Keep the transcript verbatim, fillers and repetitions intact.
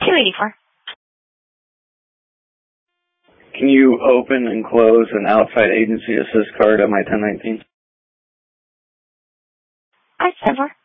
two eighty-four. Can you open and close an outside agency assist card on my ten nineteen? I seven four.